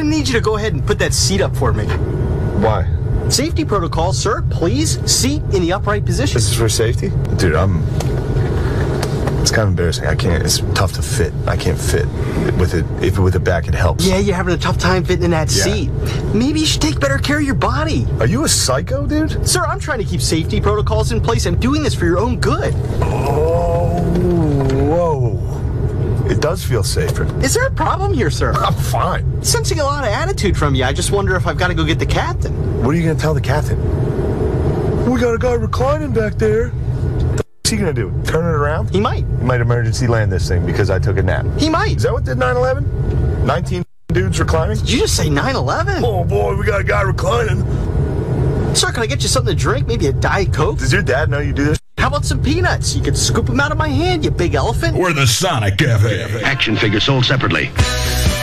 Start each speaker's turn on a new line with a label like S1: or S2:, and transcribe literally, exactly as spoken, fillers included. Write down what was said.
S1: gonna need you to go ahead and put that seat up for me.
S2: Why?
S1: Safety protocol, sir. Please, seat in the upright position.
S2: This is for safety? Dude, I'm... It's kind of embarrassing. I can't... It's tough to fit. I can't fit with it. If with the back, it helps.
S1: Yeah, you're having a tough time fitting in that yeah. seat. Maybe you should take better care of your body.
S2: Are you a psycho, dude?
S1: Sir, I'm trying to keep safety protocols in place. I'm doing this for your own good.
S2: Oh, whoa. It does feel safer.
S1: Is there a problem here, sir?
S2: I'm fine.
S1: Sensing a lot of attitude from you. I just wonder if I've got to go get the captain.
S2: What are you going to tell the captain? We got a guy reclining back there. What's he going to do? Turn it around?
S1: He might.
S2: He might emergency land this thing because I took a nap.
S1: He might.
S2: Is that what did nine eleven? nineteen dudes reclining?
S1: Did you just say nine eleven?
S2: Oh, boy, we got a guy reclining.
S1: Sir, can I get you something to drink? Maybe a Diet Coke?
S2: Does your dad know you do this?
S1: How about some peanuts? You could scoop them out of my hand, you big elephant.
S3: We're the Sonic Cafe.
S4: Action figures sold separately.